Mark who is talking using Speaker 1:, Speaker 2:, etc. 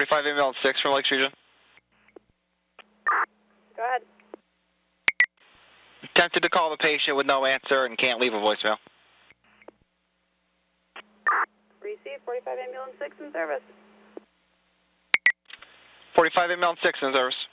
Speaker 1: 45 ambulance 6 from Lakes Region.
Speaker 2: Go ahead.
Speaker 1: Attempted to call the patient with no answer and can't leave a voicemail.
Speaker 2: Receive 45 ambulance 6 in service.
Speaker 1: 45 ambulance 6 in service.